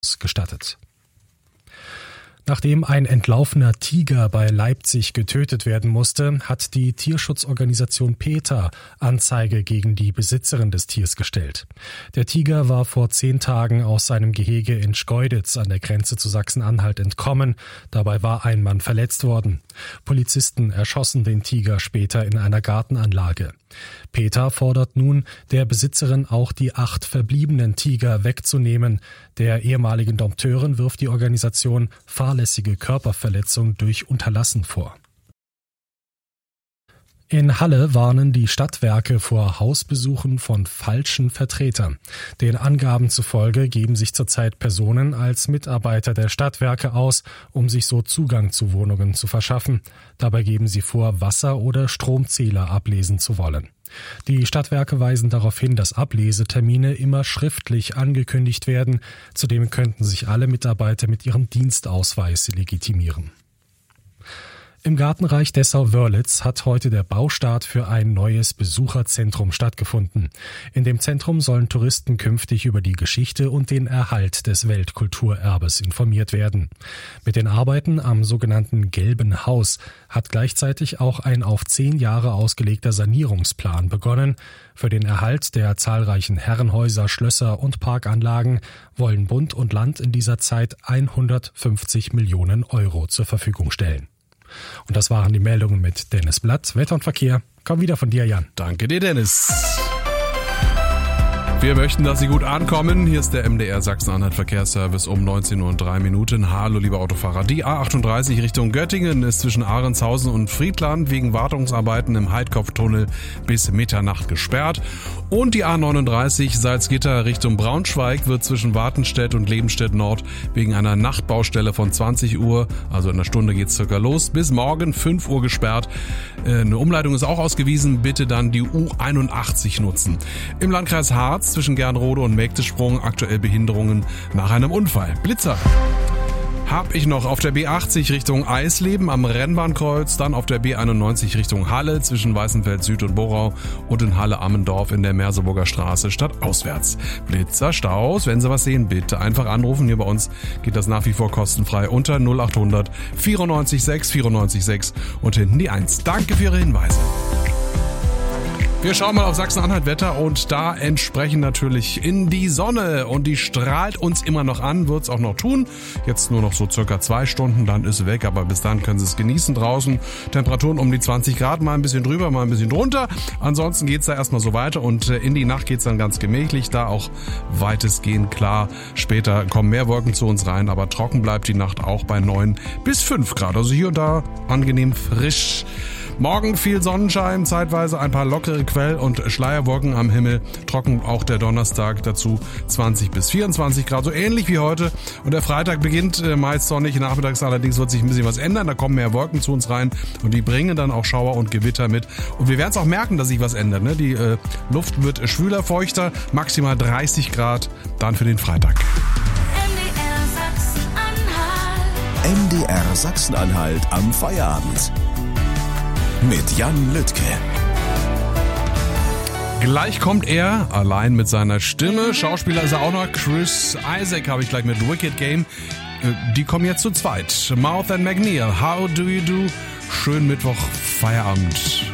gestattet. Nachdem ein entlaufener Tiger bei Leipzig getötet werden musste, hat die Tierschutzorganisation PETA Anzeige gegen die Besitzerin des Tiers gestellt. Der Tiger war vor 10 Tagen aus seinem Gehege in Schkeuditz an der Grenze zu Sachsen-Anhalt entkommen. Dabei war ein Mann verletzt worden. Polizisten erschossen den Tiger später in einer Gartenanlage. PETA fordert nun, der Besitzerin auch die 8 verbliebenen Tiger wegzunehmen. Der ehemaligen Dompteurin wirft die Organisation fahrlässige Körperverletzung durch Unterlassen vor. In Halle warnen die Stadtwerke vor Hausbesuchen von falschen Vertretern. Den Angaben zufolge geben sich zurzeit Personen als Mitarbeiter der Stadtwerke aus, um sich so Zugang zu Wohnungen zu verschaffen. Dabei geben sie vor, Wasser- oder Stromzähler ablesen zu wollen. Die Stadtwerke weisen darauf hin, dass Ablesetermine immer schriftlich angekündigt werden. Zudem könnten sich alle Mitarbeiter mit ihrem Dienstausweis legitimieren. Im Gartenreich Dessau-Wörlitz hat heute der Baustart für ein neues Besucherzentrum stattgefunden. In dem Zentrum sollen Touristen künftig über die Geschichte und den Erhalt des Weltkulturerbes informiert werden. Mit den Arbeiten am sogenannten Gelben Haus hat gleichzeitig auch ein auf 10 Jahre ausgelegter Sanierungsplan begonnen. Für den Erhalt der zahlreichen Herrenhäuser, Schlösser und Parkanlagen wollen Bund und Land in dieser Zeit 150 Millionen Euro zur Verfügung stellen. Und das waren die Meldungen mit Dennis Blatt. Wetter und Verkehr. Komm wieder von dir, Jan. Danke dir, Dennis. Wir möchten, dass Sie gut ankommen. Hier ist der MDR Sachsen-Anhalt Verkehrsservice um 19:03 Uhr. Hallo, liebe Autofahrer. Die A38 Richtung Göttingen ist zwischen Ahrenshausen und Friedland wegen Wartungsarbeiten im Heidkopftunnel bis Mitternacht gesperrt. Und die A39 Salzgitter Richtung Braunschweig wird zwischen Wartenstedt und Lebenstedt Nord wegen einer Nachtbaustelle von 20 Uhr, also in einer Stunde geht's circa los, bis morgen 5 Uhr gesperrt. Eine Umleitung ist auch ausgewiesen. Bitte dann die U81 nutzen. Im Landkreis Harz zwischen Gernrode und Mägdesprung aktuell Behinderungen nach einem Unfall. Blitzer habe ich noch auf der B80 Richtung Eisleben am Rennbahnkreuz, dann auf der B91 Richtung Halle zwischen Weißenfeld Süd und Borau und in Halle-Ammendorf in der Merseburger Straße stadtauswärts. Blitzer, Staus, wenn Sie was sehen, bitte einfach anrufen. Hier bei uns geht das nach wie vor kostenfrei unter 0800 94 6 94 6 und hinten die 1. Danke für Ihre Hinweise. Wir schauen mal auf Sachsen-Anhalt Wetter und da entsprechend natürlich in die Sonne und die strahlt uns immer noch an, wird's auch noch tun. Jetzt nur noch so circa 2 Stunden, dann ist sie weg, aber bis dann können Sie es genießen draußen. Temperaturen um die 20 Grad, mal ein bisschen drüber, mal ein bisschen drunter. Ansonsten geht's da erstmal so weiter und in die Nacht geht's dann ganz gemächlich, da auch weitestgehend klar. Später kommen mehr Wolken zu uns rein, aber trocken bleibt die Nacht auch bei 9 bis 5 Grad. Also hier und da angenehm frisch. Morgen viel Sonnenschein, zeitweise ein paar lockere Quell- und Schleierwolken am Himmel. Trocken auch der Donnerstag, dazu 20 bis 24 Grad, so ähnlich wie heute. Und der Freitag beginnt meist sonnig, nachmittags allerdings wird sich ein bisschen was ändern. Da kommen mehr Wolken zu uns rein und die bringen dann auch Schauer und Gewitter mit. Und wir werden es auch merken, dass sich was ändert. Ne? Die Luft wird schwüler, feuchter, maximal 30 Grad dann für den Freitag. MDR Sachsen-Anhalt am Feierabend. Mit Jan Lüttke. Gleich kommt er, allein mit seiner Stimme. Schauspieler ist er auch noch. Chris Isaac habe ich gleich mit Wicked Game. Die kommen jetzt zu zweit. Mouth and McNeil, How Do You Do? Schönen Mittwoch, Feierabend.